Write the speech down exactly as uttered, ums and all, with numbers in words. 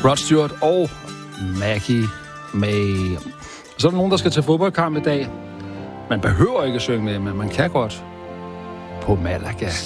Rod Stewart og Maggie May. Så er der nogen, der skal til fodboldkamp i dag. Man behøver ikke at synge med, men man kan godt på Malaga.